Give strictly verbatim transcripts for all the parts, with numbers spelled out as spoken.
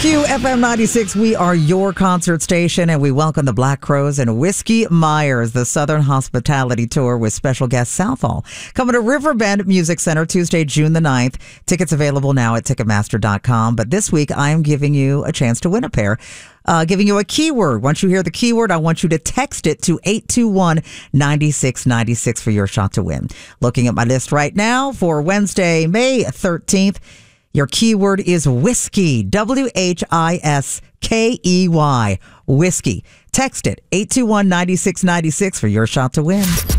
Q F M ninety-six, we are your concert station, and we welcome the Black Crowes and Whiskey Myers, the Southern Hospitality Tour with special guest Southall. Coming to Riverbend Music Center Tuesday, June the ninth. Tickets available now at Ticketmaster dot com. But this week, I am giving you a chance to win a pair. Uh, giving you a keyword. Once you hear the keyword, I want you to text it to eight two one, nine six nine six for your shot to win. Looking at my list right now for Wednesday, May thirteenth. Your keyword is whiskey, W H I S K E Y, whiskey. Text it, eight two one, nine six nine six for your shot to win.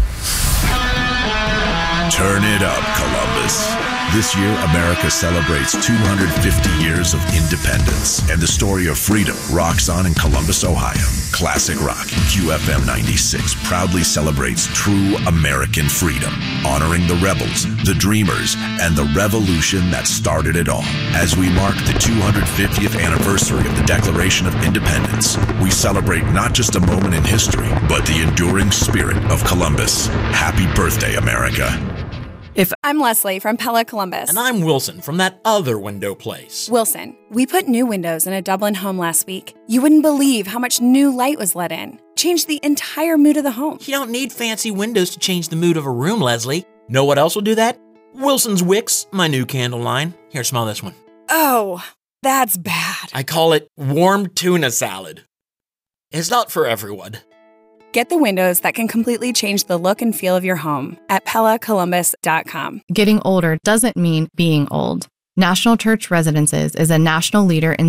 Turn it up, Columbus. This year, America celebrates two hundred fifty years of independence, and the story of freedom rocks on in Columbus, Ohio. Classic Rock, Q F M ninety-six proudly celebrates true American freedom, honoring the rebels, the dreamers, and the revolution that started it all. As we mark the two hundred fiftieth anniversary of the Declaration of Independence, we celebrate not just a moment in history, but the enduring spirit of Columbus. Happy birthday, America. If I'm Leslie from Pella Columbus. And I'm Wilson from that other window place. Wilson, we put new windows in a Dublin home last week. You wouldn't believe how much new light was let in. Changed the entire mood of the home. You don't need fancy windows to change the mood of a room, Leslie. Know what else will do that? Wilson's Wicks, my new candle line. Here, smell this one. Oh, that's bad. I call it warm tuna salad. It's not for everyone. Get the windows that can completely change the look and feel of your home at Pella Columbus dot com. Getting older doesn't mean being old. National Church Residences is a national leader in